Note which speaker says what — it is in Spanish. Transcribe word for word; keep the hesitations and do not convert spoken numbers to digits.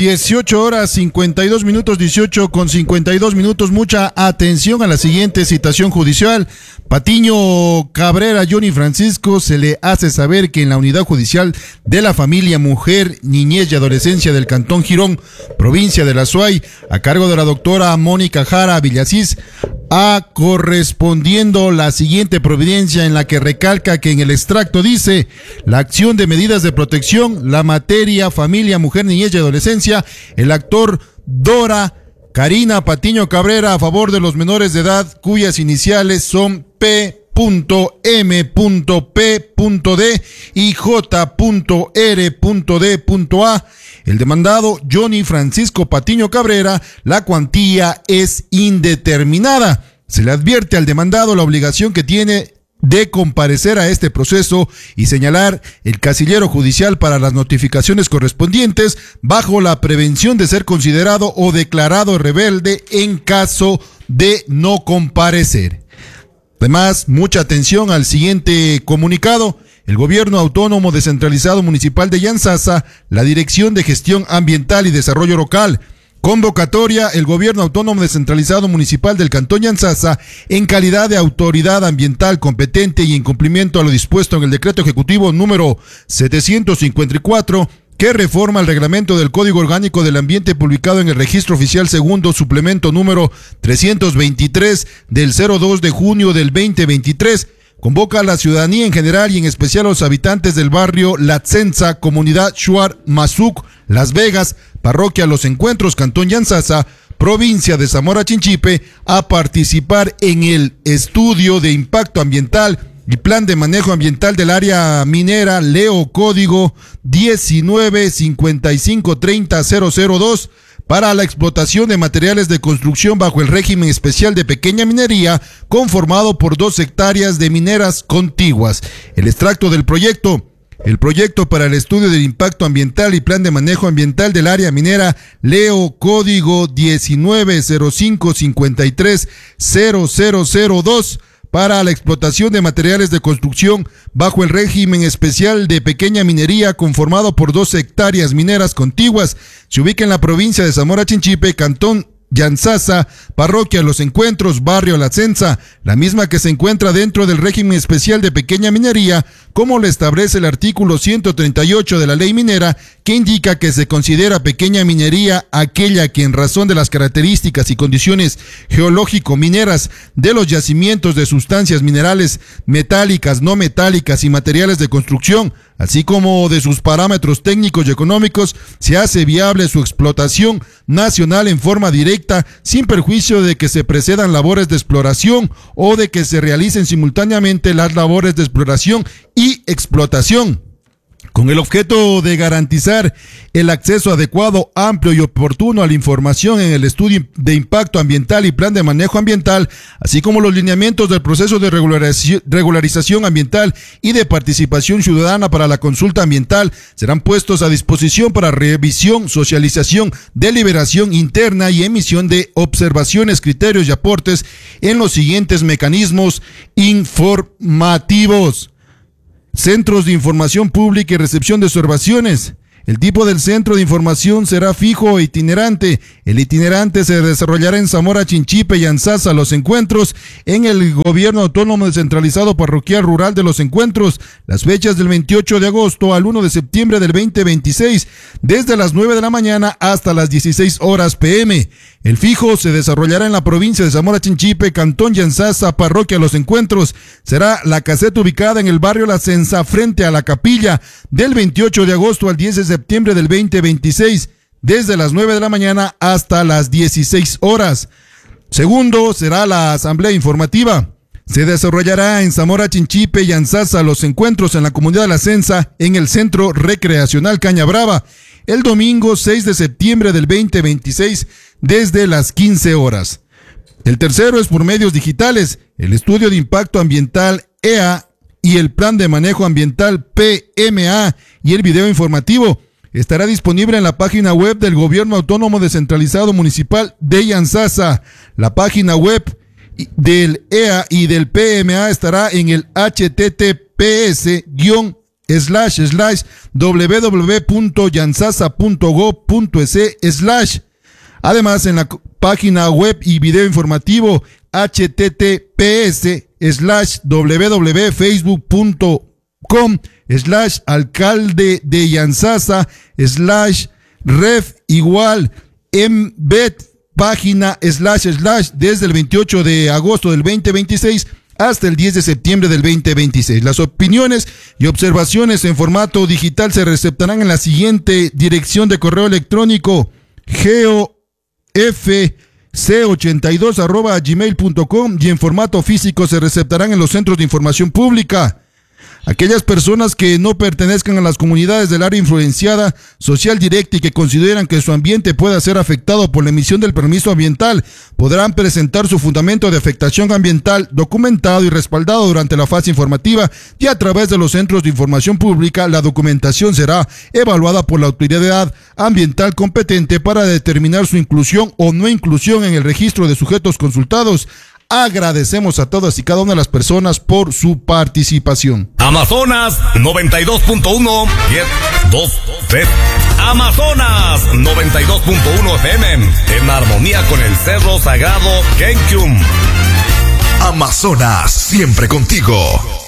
Speaker 1: dieciocho horas cincuenta y dos minutos, dieciocho con cincuenta y dos minutos. Mucha atención a la siguiente citación judicial. Patiño Cabrera Johnny Francisco se le hace saber que en la unidad judicial de la familia, mujer, niñez y adolescencia del Cantón Girón, provincia de la Suay, a cargo de la doctora Mónica Jara Villasís, a correspondiendo la siguiente providencia, en la que recalca que en el extracto dice: la acción de medidas de protección, la materia, familia, mujer, niñez y adolescencia, el actor Dora Karina Patiño Cabrera a favor de los menores de edad cuyas iniciales son P M P D y J R D A. El demandado Johnny Francisco Patiño Cabrera, la cuantía es indeterminada. Se le advierte al demandado la obligación que tiene de comparecer a este proceso y señalar el casillero judicial para las notificaciones correspondientes, bajo la prevención de ser considerado o declarado rebelde en caso de no comparecer. Además, mucha atención al siguiente comunicado. El Gobierno Autónomo Descentralizado Municipal de Yantzaza, la Dirección de Gestión Ambiental y Desarrollo Local, convocatoria: el Gobierno Autónomo Descentralizado Municipal del Cantón Yantzaza, en calidad de autoridad ambiental competente y en cumplimiento a lo dispuesto en el Decreto Ejecutivo número setecientos cincuenta y cuatro, que reforma el reglamento del Código Orgánico del Ambiente, publicado en el Registro Oficial Segundo, suplemento número trescientos veintitrés del cero dos de junio del veinte veintitrés, convoca a la ciudadanía en general y en especial a los habitantes del barrio La Tzenza, comunidad Shuar Mazuc, Las Vegas, parroquia Los Encuentros, Cantón Yantzaza, provincia de Zamora Chinchipe, a participar en el estudio de impacto ambiental y plan de manejo ambiental del área minera Leo Código diecinueve cincuenta y cinco treinta cero cero dos para la explotación de materiales de construcción bajo el régimen especial de pequeña minería, conformado por dos hectáreas de mineras contiguas. El extracto del proyecto: el proyecto para el estudio del impacto ambiental y plan de manejo ambiental del área minera Leo Código diecinueve cero cinco cincuenta y tres cero cero cero dos para la explotación de materiales de construcción bajo el régimen especial de pequeña minería, conformado por dos hectáreas mineras contiguas, se ubica en la provincia de Zamora Chinchipe, Cantón Yantzaza, parroquia Los Encuentros, barrio La Tzenza, la misma que se encuentra dentro del régimen especial de pequeña minería, como lo establece el artículo ciento treinta y ocho de la ley minera, que indica que se considera pequeña minería aquella que, en razón de las características y condiciones geológico-mineras de los yacimientos de sustancias minerales metálicas, no metálicas y materiales de construcción, así como de sus parámetros técnicos y económicos, se hace viable su explotación nacional en forma directa, sin perjuicio de que se precedan labores de exploración o de que se realicen simultáneamente las labores de exploración y explotación, con el objeto de garantizar el acceso adecuado, amplio y oportuno a la información en el estudio de impacto ambiental y plan de manejo ambiental, así como los lineamientos del proceso de regularización ambiental y de participación ciudadana para la consulta ambiental, serán puestos a disposición para revisión, socialización, deliberación interna y emisión de observaciones, criterios y aportes en los siguientes mecanismos informativos: centros de información pública y recepción de observaciones. El tipo del centro de información será fijo o itinerante. El itinerante se desarrollará en Zamora Chinchipe, Yantzaza, Los Encuentros, en el Gobierno Autónomo Descentralizado Parroquial Rural de Los Encuentros, las fechas del veintiocho de agosto al uno de septiembre del veinte veintiséis, desde las nueve de la mañana hasta las dieciséis horas pe eme. El fijo se desarrollará en la provincia de Zamora Chinchipe, Cantón Yantzaza, parroquia Los Encuentros. Será la caseta ubicada en el barrio La Tzenza, frente a la capilla, del veintiocho de agosto al diez de septiembre del veinte veintiséis, desde las nueve de la mañana hasta las dieciséis horas. Segundo, será la asamblea informativa. Se desarrollará en Zamora Chinchipe, Yantzaza, Los Encuentros, en la comunidad de La Tzenza, en el Centro Recreacional Caña Brava, el domingo seis de septiembre del veinte veintiséis, desde las quince horas. El tercero es por medios digitales: el estudio de impacto ambiental E A y el plan de manejo ambiental P M A y el video informativo. Estará disponible en la página web del Gobierno Autónomo Descentralizado Municipal de Yantzaza. La página web del E A y del P M A estará en el H T T P S guión slash slash www.yansasa.gov.es slash. Además, en la página web y video informativo https slash www.facebook.com slash alcalde de Yansasa slash ref igual embed página slash slash desde el veintiocho de agosto del veinte veintiséis hasta el diez de septiembre del veinte veintiséis. Las opiniones y observaciones en formato digital se receptarán en la siguiente dirección de correo electrónico: geofc ochenta y dos arroba gmail punto com, y en formato físico se receptarán en los centros de información pública. Aquellas personas que no pertenezcan a las comunidades del área influenciada social directa y que consideran que su ambiente pueda ser afectado por la emisión del permiso ambiental podrán presentar su fundamento de afectación ambiental documentado y respaldado durante la fase informativa, y a través de los centros de información pública la documentación será evaluada por la autoridad ambiental competente para determinar su inclusión o no inclusión en el registro de sujetos consultados. Agradecemos a todas y cada una de las personas por su participación.
Speaker 2: Amazonas noventa y dos punto uno, diez, dos, tres. Amazonas noventa y dos punto uno F M, en armonía con el Cerro Sagrado Kenkyum.
Speaker 3: Amazonas, siempre contigo.